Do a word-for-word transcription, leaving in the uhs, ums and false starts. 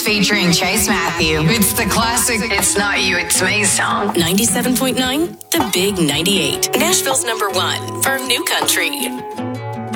Chris featuring Chase Matthew. It's the classic It's Not You, It's Me song. ninety-seven point nine, The Big ninety-eight. Nashville's number one for new country.